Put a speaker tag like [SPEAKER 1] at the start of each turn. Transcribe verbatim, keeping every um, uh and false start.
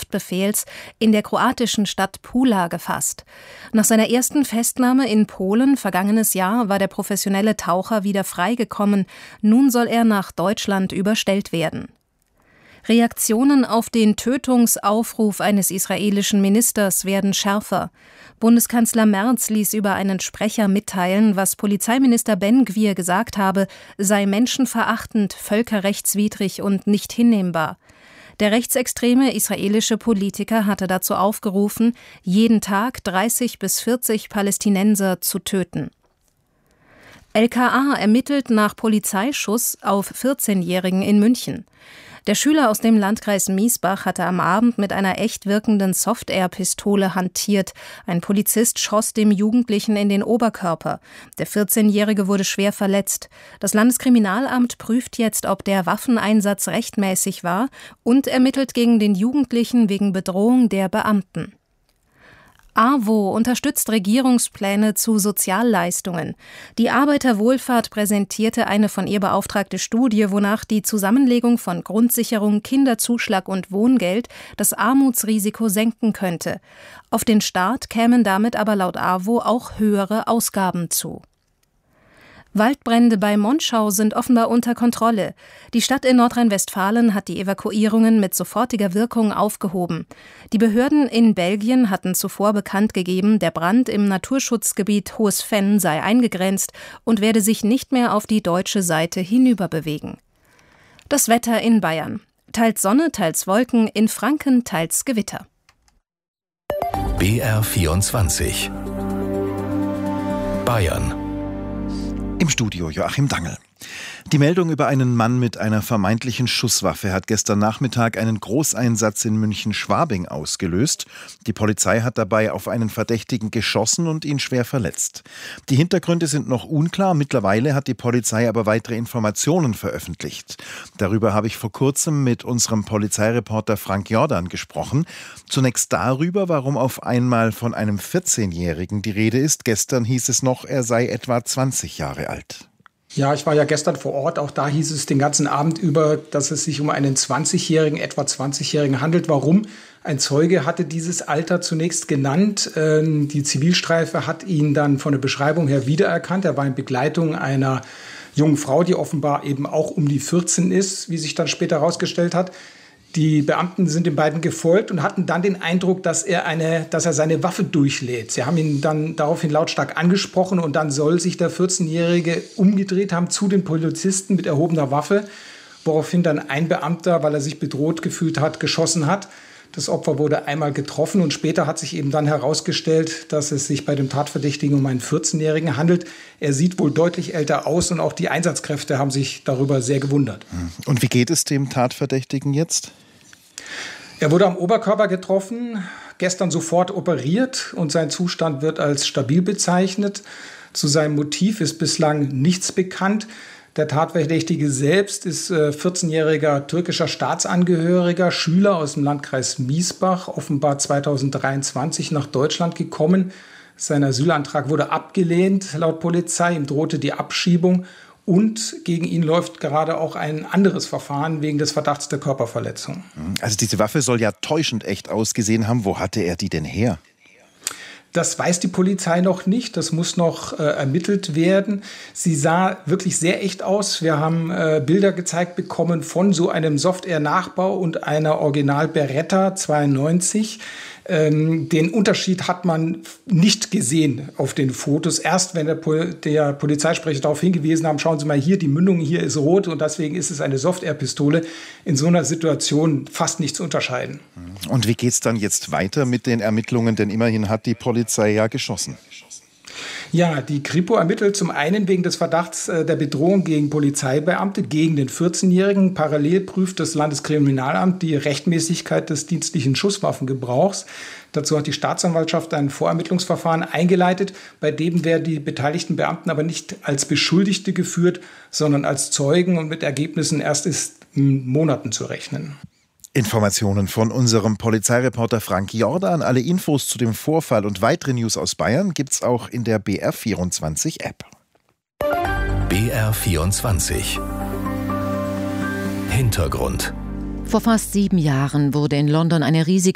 [SPEAKER 1] Haftbefehls in der kroatischen Stadt Pula gefasst. Nach seiner ersten Festnahme in Polen vergangenes Jahr war der professionelle Taucher wieder freigekommen. Nun soll er nach Deutschland überstellt werden. Reaktionen auf den Tötungsaufruf eines israelischen Ministers werden schärfer. Bundeskanzler Merz ließ über einen Sprecher mitteilen, was Polizeiminister Ben-Gvir gesagt habe, sei menschenverachtend, völkerrechtswidrig und nicht hinnehmbar. Der rechtsextreme israelische Politiker hatte dazu aufgerufen, jeden Tag dreißig bis vierzig Palästinenser zu töten. L K A ermittelt nach Polizeischuss auf vierzehnjährigen in München. Der Schüler aus dem Landkreis Miesbach hatte am Abend mit einer echt wirkenden Soft-Air-Pistole hantiert. Ein Polizist schoss dem Jugendlichen in den Oberkörper. Der vierzehnjährige wurde schwer verletzt. Das Landeskriminalamt prüft jetzt, ob der Waffeneinsatz rechtmäßig war und ermittelt gegen den Jugendlichen wegen Bedrohung der Beamten. A W O unterstützt Regierungspläne zu Sozialleistungen. Die Arbeiterwohlfahrt präsentierte eine von ihr beauftragte Studie, wonach die Zusammenlegung von Grundsicherung, Kinderzuschlag und Wohngeld das Armutsrisiko senken könnte. Auf den Staat kämen damit aber laut A W O auch höhere Ausgaben zu. Waldbrände bei Monschau sind offenbar unter Kontrolle. Die Stadt in Nordrhein-Westfalen hat die Evakuierungen mit sofortiger Wirkung aufgehoben. Die Behörden in Belgien hatten zuvor bekannt gegeben, der Brand im Naturschutzgebiet Hohes Venn sei eingegrenzt und werde sich nicht mehr auf die deutsche Seite hinüberbewegen. Das Wetter in Bayern. Teils Sonne, teils Wolken, in Franken teils Gewitter.
[SPEAKER 2] B R vierundzwanzig Bayern.
[SPEAKER 3] Im Studio Joachim Dangel. Die Meldung über einen Mann mit einer vermeintlichen Schusswaffe hat gestern Nachmittag einen Großeinsatz in München-Schwabing ausgelöst. Die Polizei hat dabei auf einen Verdächtigen geschossen und ihn schwer verletzt. Die Hintergründe sind noch unklar. Mittlerweile hat die Polizei aber weitere Informationen veröffentlicht. Darüber habe ich vor kurzem mit unserem Polizeireporter Frank Jordan gesprochen. Zunächst darüber, warum auf einmal von einem vierzehnjährigen die Rede ist. Gestern hieß es noch, er sei etwa zwanzig Jahre alt.
[SPEAKER 4] Ja, ich war ja gestern vor Ort. Auch da hieß es den ganzen Abend über, dass es sich um einen zwanzigjährigen, etwa zwanzigjährigen handelt. Warum? Ein Zeuge hatte dieses Alter zunächst genannt. Die Zivilstreife hat ihn dann von der Beschreibung her wiedererkannt. Er war in Begleitung einer jungen Frau, die offenbar eben auch um die vierzehn ist, wie sich dann später herausgestellt hat. Die Beamten sind den beiden gefolgt und hatten dann den Eindruck, dass er, eine, dass er seine Waffe durchlädt. Sie haben ihn dann daraufhin lautstark angesprochen und dann soll sich der vierzehnjährige umgedreht haben zu den Polizisten mit erhobener Waffe, woraufhin dann ein Beamter, weil er sich bedroht gefühlt hat, geschossen hat. Das Opfer wurde einmal getroffen und später hat sich eben dann herausgestellt, dass es sich bei dem Tatverdächtigen um einen vierzehnjährigen handelt. Er sieht wohl deutlich älter aus und auch die Einsatzkräfte haben sich darüber sehr gewundert.
[SPEAKER 3] Und wie geht es dem Tatverdächtigen jetzt?
[SPEAKER 4] Er wurde am Oberkörper getroffen, gestern sofort operiert und sein Zustand wird als stabil bezeichnet. Zu seinem Motiv ist bislang nichts bekannt. Der Tatverdächtige selbst ist äh, vierzehnjähriger türkischer Staatsangehöriger, Schüler aus dem Landkreis Miesbach, offenbar zweitausenddreiundzwanzig nach Deutschland gekommen. Sein Asylantrag wurde abgelehnt laut Polizei, ihm drohte die Abschiebung und gegen ihn läuft gerade auch ein anderes Verfahren wegen des Verdachts der Körperverletzung.
[SPEAKER 3] Also diese Waffe soll ja täuschend echt ausgesehen haben. Wo hatte er die denn her?
[SPEAKER 4] Das weiß die Polizei noch nicht. Das muss noch äh, ermittelt werden. Sie sah wirklich sehr echt aus. Wir haben äh, Bilder gezeigt bekommen von so einem Soft-Air-Nachbau und einer Original Beretta zweiundneunzig. Ähm, den Unterschied hat man nicht gesehen auf den Fotos. Erst wenn der, Pol- der Polizeisprecher darauf hingewiesen haben, schauen Sie mal hier, die Mündung hier ist rot und deswegen ist es eine Soft-Air-Pistole. In so einer Situation fast nicht zu unterscheiden.
[SPEAKER 3] Und wie geht es dann jetzt weiter mit den Ermittlungen? Denn immerhin hat die Polizei ja geschossen.
[SPEAKER 4] Ja, die Kripo ermittelt zum einen wegen des Verdachts der Bedrohung gegen Polizeibeamte, gegen den vierzehnjährigen. Parallel prüft das Landeskriminalamt die Rechtmäßigkeit des dienstlichen Schusswaffengebrauchs. Dazu hat die Staatsanwaltschaft ein Vorermittlungsverfahren eingeleitet. Bei dem werden die beteiligten Beamten aber nicht als Beschuldigte geführt, sondern als Zeugen und mit Ergebnissen erst in Monaten zu rechnen.
[SPEAKER 3] Informationen von unserem Polizeireporter Frank Jordan. Alle Infos zu dem Vorfall und weitere News aus Bayern gibt's auch in der B R vierundzwanzig App.
[SPEAKER 2] B R vierundzwanzig Hintergrund.
[SPEAKER 5] Vor fast sieben Jahren wurde in London eine riesige